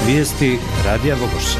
Vijesti Radija Vogošća.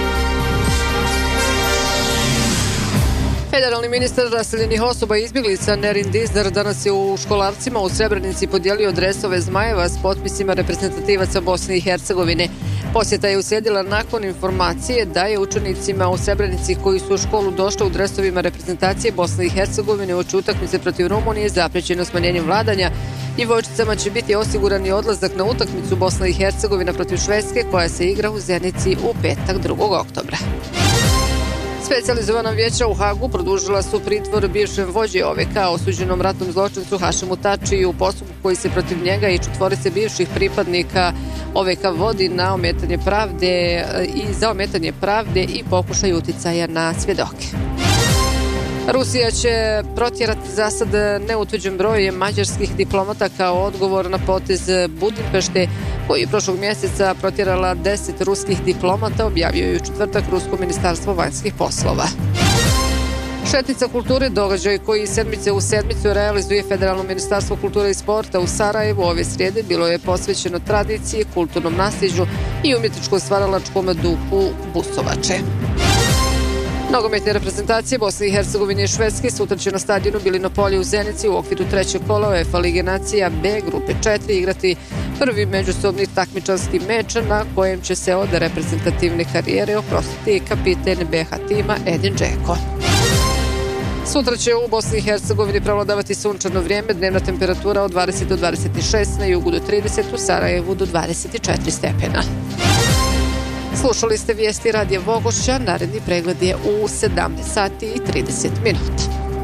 Federalni ministar raseljenih osoba i izbjeglica Nerin Dizdar danas je u Školarcima u Srebrenici podijelio dresove zmajeva s potpisima reprezentativaca Bosne i Hercegovine. Posjeta je uslijedila nakon informacije da je učenicima u Srebrenici koji su u školu došli u dresovima reprezentacije Bosne i Hercegovine uoči utakmice protiv Rumunije zapriječeno smanjenjem vladanja. Djevojčicama će biti osigurani odlazak na utakmicu Bosna i Hercegovina protiv Švedske koja se igra u Zenici u petak 2. oktobra. Specijalizovana vijeća u Hagu produžila su pritvor bivšem vođi OVK, osuđenom ratnom zločincu Hašimu Tačiju u postupku koji se protiv njega i 4 bivših pripadnika OVK vodi na ometanje pravde za ometanje pravde i pokušaj uticaja na svjedoke. Rusija će protjerati za sad neutvrđen broj mađarskih diplomata kao odgovor na potez Budimpešte, koji je prošlog mjeseca protjerala 10 ruskih diplomata, objavio je u četvrtak Rusko ministarstvo vanjskih poslova. Šetnica kulture, događaj koji sedmice u sedmicu realizuje Federalno ministarstvo kulture i sporta u Sarajevu ove srijede, bilo je posvećeno tradiciji, kulturnom nasljeđu i umjetničko-stvaralačkom duhu Busovače. Nogometne reprezentacije Bosne i Hercegovine i Švedske sutra će na stadionu Bilino polje u Zenici u okviru 3. kola UEFA Lige nacija B grupe 4 igrati prvi međusobni takmičarski meč na kojem će se od reprezentativne karijere oprostiti kapiten BH tima Edin Džeko. Sutra će u Bosni i Hercegovini prevladavati sunčano vrijeme, dnevna temperatura od 20 do 26, na jugu do 30, u Sarajevu do 24 stepena. Slušali ste vijesti Radija Vogošća, naredni pregled je u 17 sati i 30 minuta.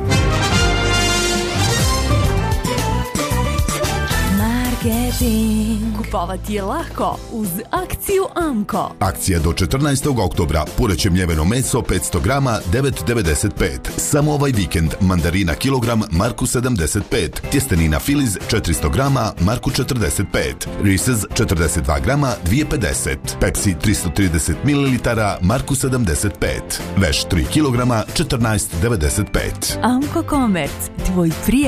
Kupovati je lako uz akciju Amko. Akcija do 14. oktobra. Pureće mljeveno meso 500 grama 9,95. Samo ovaj vikend mandarina kilogram Marku 75. Tjestenina Filiz 400 grama Marku 45. Reese's 42 grama 2,50. Pepsi 330 ml Marku 75. Veš 3 kilograma 14,95. Amko Komerc, tvoj prijatelj.